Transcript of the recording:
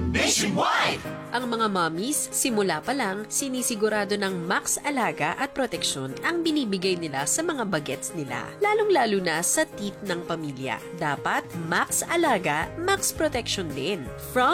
Nationwide! Ang mga mommies, simula pa lang, sinisigurado ng max alaga at proteksyon ang binibigay nila sa mga bagets nila, lalong-lalo na sa teeth ng pamilya. Dapat max alaga, max protection din. From